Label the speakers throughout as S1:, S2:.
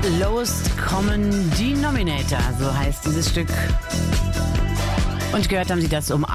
S1: Lowest Common Denominator, so heißt dieses Stück. Und gehört haben Sie das um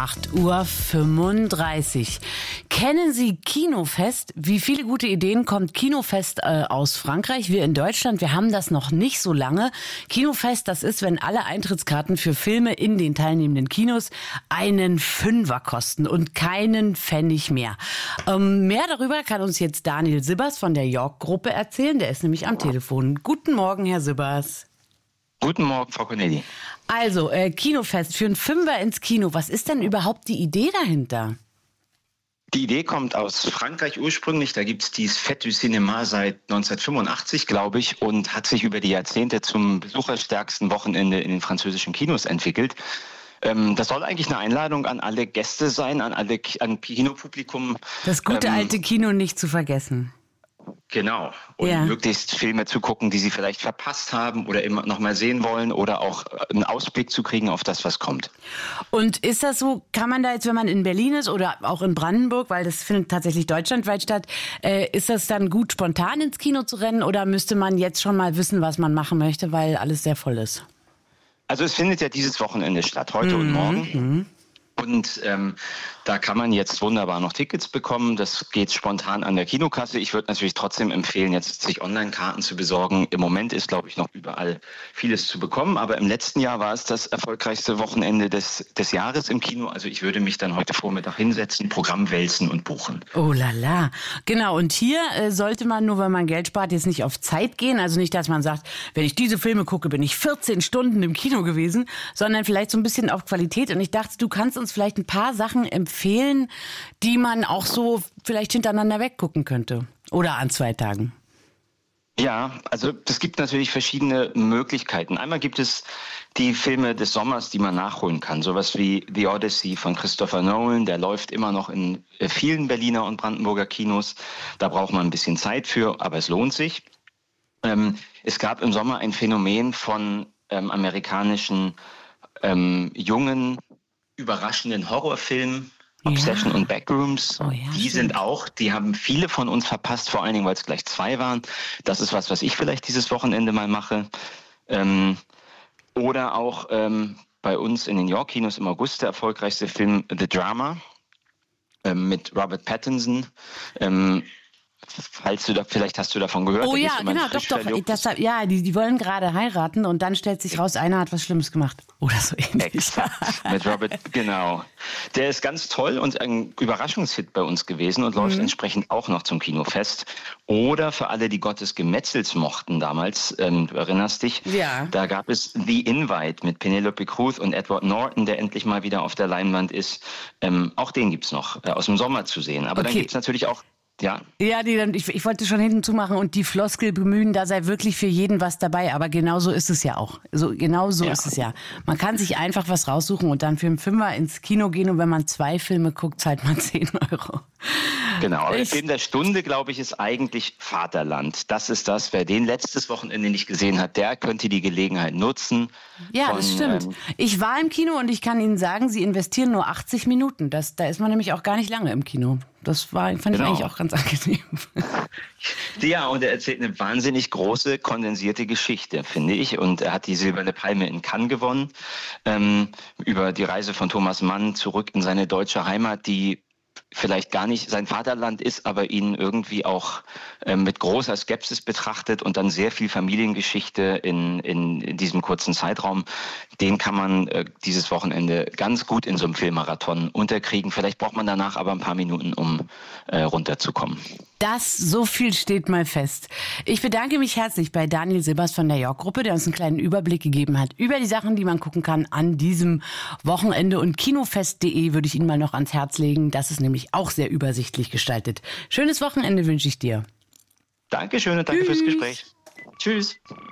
S1: 8:35 Uhr. Kennen Sie Kinofest? Wie viele gute Ideen kommt Kinofest aus Frankreich? Wir in Deutschland, wir haben das noch nicht so lange. Kinofest, das ist, wenn alle Eintrittskarten für Filme in den teilnehmenden Kinos einen Fünfer kosten und keinen Pfennig mehr. Mehr darüber kann uns jetzt Daniel Sibbers von der York-Gruppe erzählen. Der ist nämlich am Telefon. Guten Morgen, Herr Sibbers.
S2: Guten Morgen, Frau Corneli.
S1: Also, Kinofest für einen Fünfer ins Kino. Was ist denn überhaupt die Idee dahinter?
S2: Die Idee kommt aus Frankreich ursprünglich. Da gibt es dieses Fête du Cinéma seit 1985, glaube ich, und hat sich über die Jahrzehnte zum besucherstärksten Wochenende in den französischen Kinos entwickelt. Das soll eigentlich eine Einladung an alle Gäste sein, an Kinopublikum.
S1: Das gute alte Kino nicht zu vergessen.
S2: Genau. Und möglichst Filme zu gucken, die Sie vielleicht verpasst haben oder immer noch mal sehen wollen oder auch einen Ausblick zu kriegen auf das, was kommt.
S1: Und ist das so, kann man da jetzt, wenn man in Berlin ist oder auch in Brandenburg, weil das findet tatsächlich deutschlandweit statt, ist das dann gut, spontan ins Kino zu rennen oder müsste man jetzt schon mal wissen, was man machen möchte, weil alles sehr voll ist?
S2: Also es findet ja dieses Wochenende statt, heute und morgen. Und da kann man jetzt wunderbar noch Tickets bekommen. Das geht spontan an der Kinokasse. Ich würde natürlich trotzdem empfehlen, jetzt sich Online-Karten zu besorgen. Im Moment ist, glaube ich, noch überall vieles zu bekommen. Aber im letzten Jahr war es das erfolgreichste Wochenende des Jahres im Kino. Also ich würde mich dann heute Vormittag hinsetzen, Programm wälzen und buchen.
S1: Oh la la. Genau, und hier sollte man, nur wenn man Geld spart, jetzt nicht auf Zeit gehen. Also nicht, dass man sagt, wenn ich diese Filme gucke, bin ich 14 Stunden im Kino gewesen, sondern vielleicht so ein bisschen auf Qualität. Und ich dachte, du kannst uns vielleicht ein paar Sachen empfehlen, die man auch so vielleicht hintereinander weggucken könnte. Oder an 2 Tagen.
S2: Ja, also es gibt natürlich verschiedene Möglichkeiten. Einmal gibt es die Filme des Sommers, die man nachholen kann. Sowas wie The Odyssey von Christopher Nolan, der läuft immer noch in vielen Berliner und Brandenburger Kinos. Da braucht man ein bisschen Zeit für, aber es lohnt sich. Es gab im Sommer ein Phänomen von amerikanischen jungen, überraschenden Horrorfilmen, Obsession und Backrooms.
S1: Oh ja,
S2: die haben viele von uns verpasst, vor allen Dingen, weil es gleich 2 waren. Das ist was ich vielleicht dieses Wochenende mal mache. Oder auch bei uns in den York-Kinos im August der erfolgreichste Film The Drama mit Robert Pattinson. Vielleicht hast du davon gehört.
S1: Oh ja, genau, doch. Die wollen gerade heiraten und dann stellt sich raus, einer hat was Schlimmes gemacht. Oder so ähnlich.
S2: Exakt, mit Robert, genau. Der ist ganz toll und ein Überraschungshit bei uns gewesen und läuft entsprechend auch noch zum Kinofest. Oder für alle, die Gottes Gemetzels mochten damals, du erinnerst dich, da gab es The Invite mit Penelope Cruz und Edward Norton, der endlich mal wieder auf der Leinwand ist. Auch den gibt's noch aus dem Sommer zu sehen. Aber dann gibt's natürlich auch Ja,
S1: ich wollte schon hinten zumachen und die Floskel bemühen, da sei wirklich für jeden was dabei. Aber genau so ist es ja auch. Genau so ist es ja. Man kann sich einfach was raussuchen und dann für einen Fünfer ins Kino gehen. Und wenn man 2 Filme guckt, zahlt man 10 €.
S2: Genau, aber der Film der Stunde, glaube ich, ist eigentlich Vaterland. Das ist das, wer den letztes Wochenende nicht gesehen hat, der könnte die Gelegenheit nutzen.
S1: Ja, das stimmt. Ich war im Kino und ich kann Ihnen sagen, Sie investieren nur 80 Minuten. Da ist man nämlich auch gar nicht lange im Kino. Das fand ich eigentlich auch ganz angenehm.
S2: Ja, und er erzählt eine wahnsinnig große, kondensierte Geschichte, finde ich. Und er hat die Silberne Palme in Cannes gewonnen, über die Reise von Thomas Mann zurück in seine deutsche Heimat, die vielleicht gar nicht sein Vaterland ist, aber ihn irgendwie auch mit großer Skepsis betrachtet und dann sehr viel Familiengeschichte in diesem kurzen Zeitraum. Den kann man dieses Wochenende ganz gut in so einem Filmmarathon unterkriegen. Vielleicht braucht man danach aber ein paar Minuten, um runterzukommen.
S1: So viel steht mal fest. Ich bedanke mich herzlich bei Daniel Sibbers von der York-Gruppe, der uns einen kleinen Überblick gegeben hat über die Sachen, die man gucken kann an diesem Wochenende. Und kinofest.de würde ich Ihnen mal noch ans Herz legen. Das ist nämlich auch sehr übersichtlich gestaltet. Schönes Wochenende wünsche ich dir.
S2: Dankeschön und danke fürs Gespräch. Tschüss.